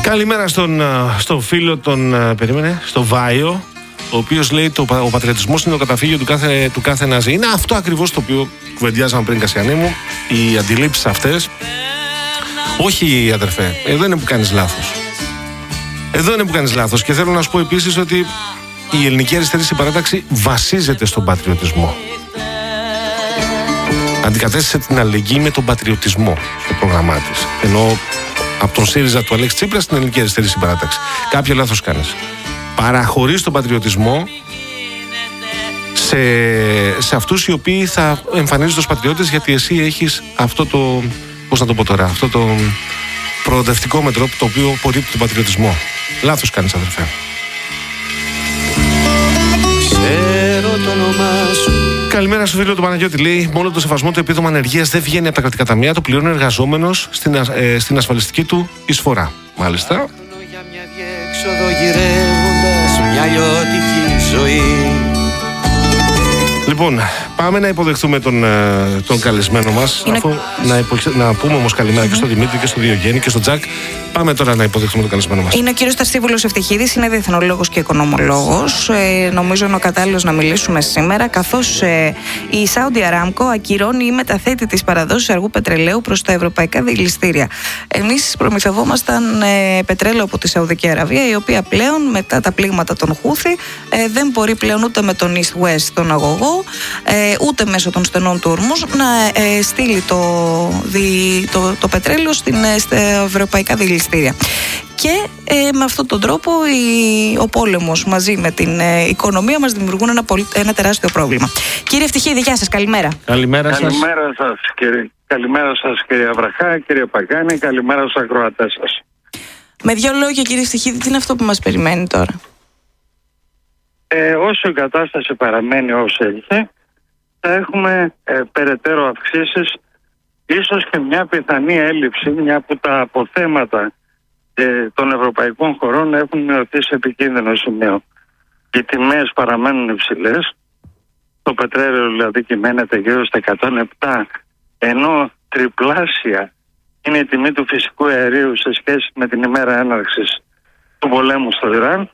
Καλημέρα στον φίλο στο Βάιο, ο οποίος λέει ο πατριωτισμός είναι το καταφύγιο του κάθε Ναζί. Είναι αυτό ακριβώς το οποίο κουβεντιάζαμε πριν, Κασιανή μου, οι αντιλήψεις αυτές. Όχι, αδερφέ, εδώ είναι που κάνεις λάθος. Εδώ είναι που κάνεις λάθος. Και θέλω να σου πω επίσης ότι η ελληνική αριστερή συμπαράταξη βασίζεται στον πατριωτισμό. Αντικατέστησε την αλληλεγγύη με τον πατριωτισμό στο πρόγραμμά της. Ενώ από τον ΣΥΡΙΖΑ του Αλέξη Τσίπρα στην ελληνική αριστερή συμπαράταξη. Κάποιο λάθος κάνεις. Παραχωρείς τον πατριωτισμό σε αυτούς οι οποίοι θα εμφανίζονται ως πατριώτες, γιατί εσύ έχεις αυτό το, πώς να το πω τώρα, αυτό το προοδευτικό μέτρο το οποίο απορρίπτει τον πατριωτισμό. Λάθος κάνεις, αδερφέ. Ξέρω το όνομά σου. Καλημέρα στο φίλο του Παναγιώτη. Λέει: μόνο το σεβασμό του επίδομα ανεργίας δεν βγαίνει από τα κρατικά ταμεία, το πληρώνει ο εργαζόμενος στην ασφαλιστική του εισφορά. Μάλιστα. Για μια διέξοδο γυρεύοντας μια λιώτικη ζωή. Λοιπόν, πάμε να υποδεχθούμε τον καλεσμένο μας. Να πούμε όμως καλημέρα και στον Δημήτρη και στον Διογέννη και στον Τζακ. Πάμε τώρα να υποδεχθούμε τον καλεσμένο μας. Είναι ο κύριος Στασίβουλος Ευτυχίδης, είναι διεθνολόγος και οικονομολόγος. Νομίζω είναι ο κατάλληλος να μιλήσουμε σήμερα, καθώς η Saudi Aramco ακυρώνει ή μεταθέτει τις παραδόσεις αργού πετρελαίου προς τα ευρωπαϊκά δηληστήρια. Εμείς προμηθευόμασταν πετρέλαιο από τη Σαουδική Αραβία, η οποία πλέον μετά τα πλήγματα των Χούθη δεν μπορεί πλέον ούτε με τον East-West τον αγωγό, ούτε μέσω των στενών του Ορμούζ να στείλει το πετρέλαιο στα ευρωπαϊκά δηληστήρια. Και με αυτόν τον τρόπο ο πόλεμος μαζί με την οικονομία μας δημιουργούν ένα τεράστιο πρόβλημα. Κύριε Ευτυχίδη, γεια σας, καλημέρα. Καλημέρα σας. Καλημέρα σας κύριε Αβραχά, κύριε Παγκάνη, καλημέρα στους ακροατές σας. Με δύο λόγια, κύριε Ευτυχίδη, τι είναι αυτό που μας περιμένει τώρα? Όσο η κατάσταση παραμένει όσο έχει, θα έχουμε περαιτέρω αυξήσεις, ίσως και μια πιθανή έλλειψη, μια που τα αποθέματα των ευρωπαϊκών χωρών έχουν μειωθεί σε επικίνδυνο σημείο. Οι τιμές παραμένουν υψηλές, το πετρέλαιο δηλαδή κυμαίνεται γύρω στα 107, ενώ τριπλάσια είναι η τιμή του φυσικού αερίου σε σχέση με την ημέρα έναρξης του πολέμου στο Ιράν.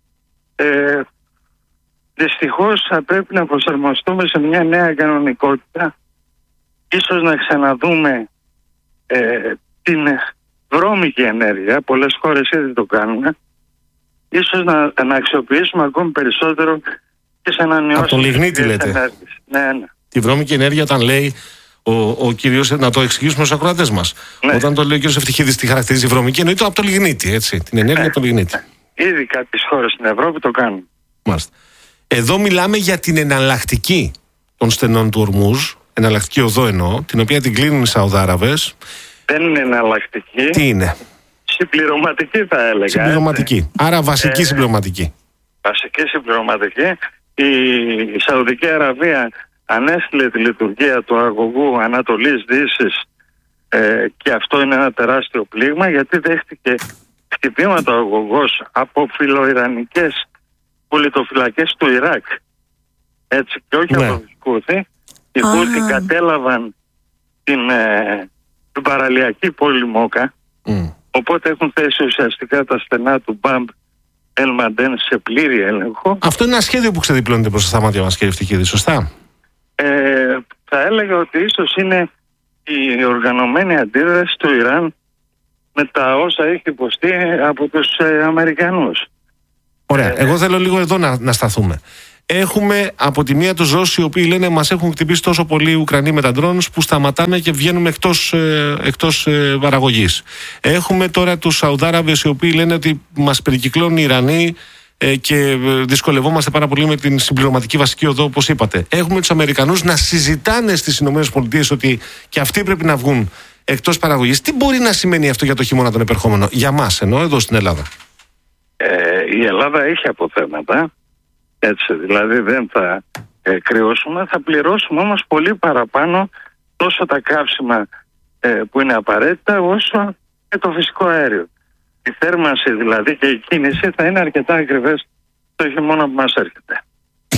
Δυστυχώς θα πρέπει να προσαρμοστούμε σε μια νέα κανονικότητα, ίσως να ξαναδούμε την βρώμικη ενέργεια, πολλές χώρες ήδη το κάνουν, ίσως να αξιοποιήσουμε ακόμη περισσότερο τις ανανεώσιμες. Από τον λιγνίτη λέτε. Ναι. Τη βρώμικη ενέργεια, όταν λέει ο κύριος, να το εξηγήσουμε στους ακροατές μας. Ναι. Όταν το λέει ο κύριος Ευτυχίδης τι χαρακτηρίζει βρώμικη, εννοείται από το λιγνίτη, έτσι. Την ενέργεια από το λιγνίτη. Ήδη κάποιες χώρες στην Ευρώπη το κάνουν. Μάλιστα. Εδώ μιλάμε για την εναλλακτική των στενών του Ορμούζ, εναλλακτική οδό εννοώ, την οποία την κλείνουν οι Σαουδάραβες. Δεν είναι εναλλακτική. Τι είναι? Συμπληρωματική θα έλεγα. Συμπληρωματική. Άρα βασική συμπληρωματική. Βασική συμπληρωματική. Η Σαουδική Αραβία ανέστηλε τη λειτουργία του αγωγού Ανατολής Δύσης και αυτό είναι ένα τεράστιο πλήγμα, γιατί δέχτηκε χτυπήματα ο αγωγός από φιλοϊρανικές πολιτοφυλακές του Ιράκ. Έτσι, και όχι από τους Χούθη. Οι Χούθη κατέλαβαν την παραλιακή πόλη Μόκα, οπότε έχουν θέσει ουσιαστικά τα στενά του Μπαμπ Ελ Μαντέν σε πλήρη έλεγχο. Αυτό είναι ένα σχέδιο που ξεδιπλώνεται προς τα μάτια μας, κύριε Ευτυχίδη, σωστά? Θα έλεγα ότι ίσως είναι η οργανωμένη αντίδραση του Ιράν με τα όσα έχει υποστεί από τους Αμερικανούς. Ωραία, εγώ θέλω λίγο εδώ να σταθούμε. Έχουμε από τη μία τους Ρώσους, οι οποίοι λένε μας έχουν χτυπήσει τόσο πολλοί οι Ουκρανοί με τα ντρόνς που σταματάμε και βγαίνουμε εκτός παραγωγής. Έχουμε τώρα τους Σαουδάραβες, οι οποίοι λένε ότι μας περικυκλώνουν οι Ιρανοί και δυσκολευόμαστε πάρα πολύ με την συμπληρωματική βασική οδό, όπως είπατε. Έχουμε τους Αμερικανούς να συζητάνε στις ΗΠΑ ότι και αυτοί πρέπει να βγουν εκτός παραγωγής. Τι μπορεί να σημαίνει αυτό για το χειμώνα τον επερχόμενο, για μας ενώ εδώ στην Ελλάδα? Η Ελλάδα έχει αποθέματα, έτσι, δηλαδή δεν θα κρυώσουμε, θα πληρώσουμε όμως πολύ παραπάνω τόσο τα καύσιμα που είναι απαραίτητα όσο και το φυσικό αέριο. Η θέρμανση δηλαδή και η κίνηση θα είναι αρκετά ακριβές το χειμώνα που μας έρχεται.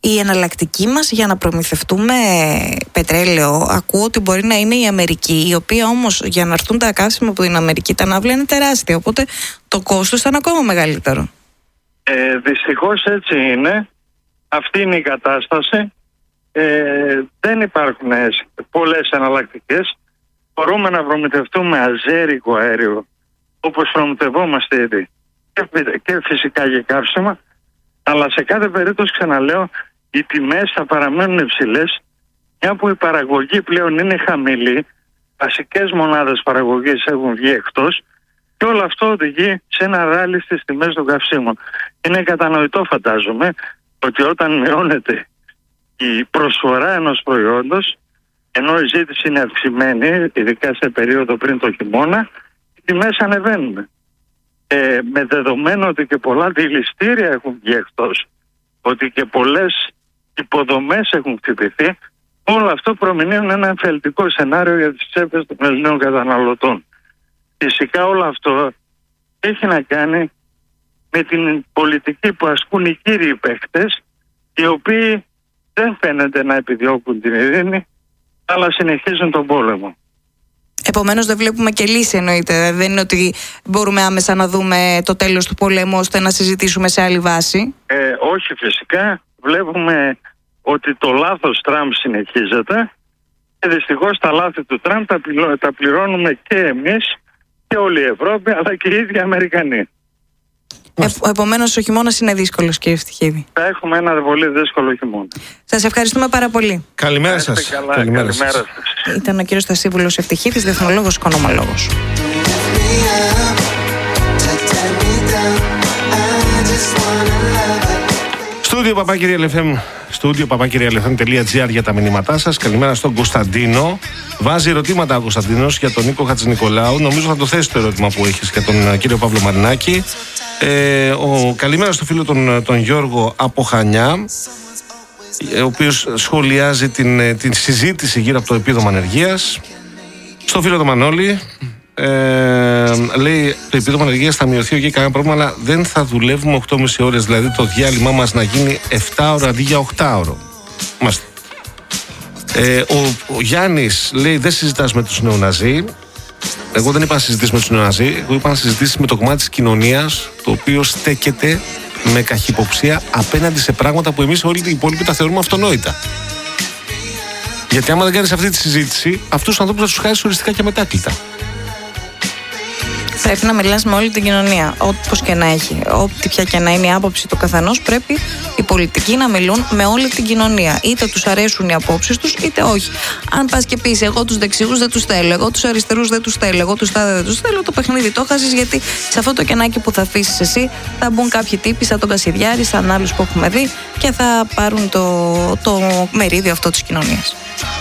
Η εναλλακτική μας για να προμηθευτούμε πετρέλαιο, ακούω ότι μπορεί να είναι η Αμερική, η οποία όμως για να έρθουν τα καύσιμα από την Αμερική τα ναύλια είναι τεράστια, οπότε το κόστος θα είναι ακόμα μεγαλύτερο. Δυστυχώς έτσι είναι. Αυτή είναι η κατάσταση. Δεν υπάρχουν πολλές εναλλακτικές. Μπορούμε να προμηθευτούμε αζέρικο αέριο, όπως προμηθευόμαστε ήδη, και φυσικά για καύσιμα, αλλά σε κάθε περίπτωση, ξαναλέω, οι τιμές θα παραμένουν υψηλές, μια που η παραγωγή πλέον είναι χαμηλή, βασικές μονάδες παραγωγής έχουν βγει εκτός και όλο αυτό οδηγεί σε ένα ράλι στις τιμές των καυσίμων. Είναι κατανοητό, φαντάζομαι, ότι όταν μειώνεται η προσφορά ενός προϊόντος, ενώ η ζήτηση είναι αυξημένη, ειδικά σε περίοδο πριν το χειμώνα, οι τιμές ανεβαίνουν. Με δεδομένο ότι και πολλά δηληστήρια έχουν βγει εκτός, ότι και πολλές υποδομές έχουν χτυπηθεί, όλο αυτό προμηνύουν ένα εμφελτικό σενάριο για τις τσέπες των Ελλήνων καταναλωτών. Φυσικά όλο αυτό έχει να κάνει με την πολιτική που ασκούν οι κύριοι παίκτες, οι οποίοι δεν φαίνεται να επιδιώκουν την ειρήνη, αλλά συνεχίζουν τον πόλεμο. Επομένως δεν βλέπουμε και λύση, εννοείται. Δεν είναι ότι μπορούμε άμεσα να δούμε το τέλος του πολέμου ώστε να συζητήσουμε σε άλλη βάση. Όχι, φυσικά. Βλέπουμε ότι το λάθος Τραμπ συνεχίζεται και δυστυχώς τα λάθη του Τραμπ τα πληρώνουμε και εμείς και όλη η Ευρώπη, αλλά και οι ίδιοι Αμερικανοί. Επομένως ο χειμώνας είναι δύσκολος, κύριε Φτυχίδη. Θα έχουμε ένα πολύ δύσκολο χειμώνα. Σας ευχαριστούμε πάρα πολύ. Καλημέρα σας. Καλημέρα σας. Ήταν ο κύριος Στασίβουλος Ευτυχίδης, διεθνολόγος, οικονομολόγος. Στούντιο papakirialfm.gr για τα μηνύματά σας. Καλημέρα στον Κωνσταντίνο. Βάζει ερωτήματα ο Κωνσταντίνος για τον Νίκο Χατζηνικολάου. Νομίζω θα το θέσει το ερώτημα που έχεις για τον κύριο Παύλο Μαρινάκη. Καλημέρα στο φίλο τον Γιώργο από Χανιά, ο οποίος σχολιάζει την συζήτηση γύρω από το επίδομα ανεργίας. Στο φίλο τον Μανώλη, λέει το επίδομα ανεργίας θα μειωθεί, όχι κανένα πρόβλημα, αλλά δεν θα δουλεύουμε 8,5 ώρες, δηλαδή το διάλειμμα μας να γίνει 7 ώρα αντί για 8 ώρο. Ο Γιάννης λέει δεν συζητάς με τους νεοναζί. Εγώ δεν είπα να συζητήσεις με τους νεοναζί, εγώ είπα να συζητήσεις με το κομμάτι της κοινωνίας, το οποίο στέκεται με καχυποψία απέναντι σε πράγματα που εμείς όλοι οι υπόλοιποι τα θεωρούμε αυτονόητα. Γιατί άμα δεν κάνεις αυτή τη συζήτηση, αυτούς τους ανθρώπους θα τους χάσεις οριστικά και μετάκλητα. Πρέπει να μιλάς με όλη την κοινωνία, όπως και να έχει. Ό,τι πια και να είναι η άποψη του καθενός, πρέπει οι πολιτικοί να μιλούν με όλη την κοινωνία. Είτε τους αρέσουν οι απόψεις τους, είτε όχι. Αν πας και πεις, εγώ τους δεξιούς δεν τους θέλω, εγώ τους αριστερούς δεν τους θέλω, εγώ τους τάδε δεν τους θέλω, το παιχνίδι το χάσεις, γιατί σε αυτό το κενάκι που θα αφήσεις εσύ θα μπουν κάποιοι τύποι σαν τον Κασιδιάρη, σαν άλλους που έχουμε δει και θα πάρουν το μερίδιο αυτό της κοινωνίας.